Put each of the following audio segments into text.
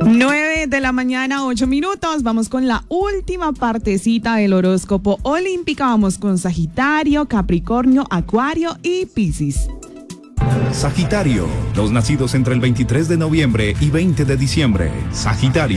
9 de la mañana, 8 minutos. Vamos con la última partecita del horóscopo olímpica. Vamos con Sagitario, Capricornio, Acuario y Piscis. Sagitario, los nacidos entre el 23 de noviembre y 20 de diciembre. Sagitario.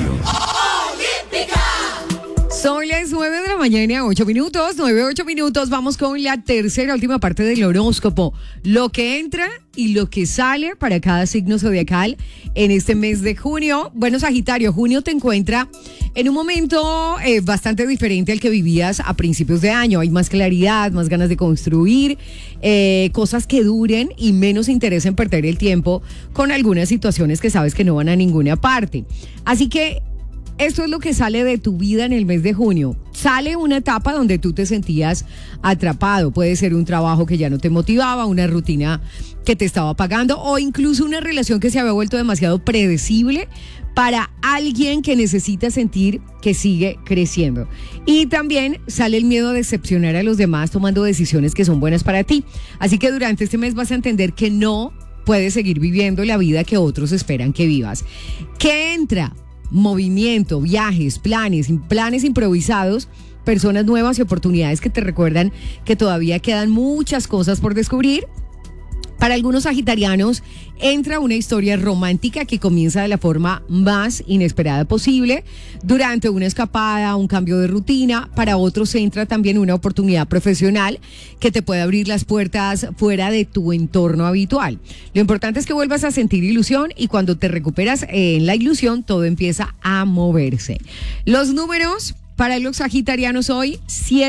Son las 9 de la mañana, 8 minutos, 8 minutos. Vamos con la tercera, última parte del horóscopo. Lo que entra y lo que sale para cada signo zodiacal en este mes de junio. Bueno, Sagitario, junio te encuentra en un momento bastante diferente al que vivías a principios de año. Hay más claridad, más ganas de construir, cosas que duren y menos interés en perder el tiempo con algunas situaciones que sabes que no van a ninguna parte. Así que esto es lo que sale de tu vida en el mes de junio. Sale una etapa donde tú te sentías atrapado. Puede ser un trabajo que ya no te motivaba, una rutina que te estaba apagando o incluso una relación que se había vuelto demasiado predecible para alguien que necesita sentir que sigue creciendo. Y también sale el miedo a decepcionar a los demás tomando decisiones que son buenas para ti. Así que durante este mes vas a entender que no puedes seguir viviendo la vida que otros esperan que vivas. ¿Qué entra? Movimiento, viajes, planes improvisados, personas nuevas y oportunidades que te recuerdan que todavía quedan muchas cosas por descubrir. Para algunos sagitarianos entra una historia romántica que comienza de la forma más inesperada posible durante una escapada, un cambio de rutina. Para otros entra también una oportunidad profesional que te puede abrir las puertas fuera de tu entorno habitual. Lo importante es que vuelvas a sentir ilusión y cuando te recuperas en la ilusión todo empieza a moverse. Los números para los sagitarianos hoy,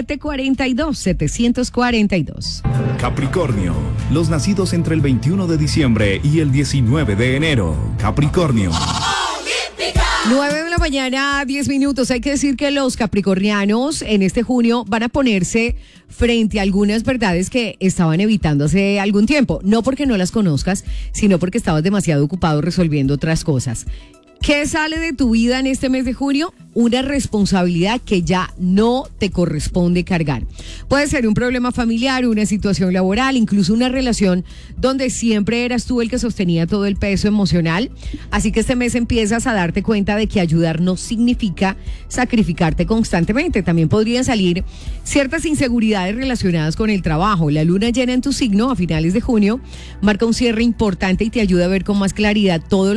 742. Capricornio, los nacidos entre el 21 de diciembre y el 19 de enero. Capricornio. 9 de la mañana, 10 minutos. Hay que decir que los capricornianos en este junio van a ponerse frente a algunas verdades que estaban evitando hace algún tiempo. No porque no las conozcas, sino porque estabas demasiado ocupado resolviendo otras cosas. ¿Qué sale de tu vida en este mes de junio? Una responsabilidad que ya no te corresponde cargar. Puede ser un problema familiar, una situación laboral, incluso una relación donde siempre eras tú el que sostenía todo el peso emocional. Así que este mes empiezas a darte cuenta de que ayudar no significa sacrificarte constantemente. También podrían salir ciertas inseguridades relacionadas con el trabajo. La luna llena en tu signo a finales de junio marca un cierre importante y te ayuda a ver con más claridad todo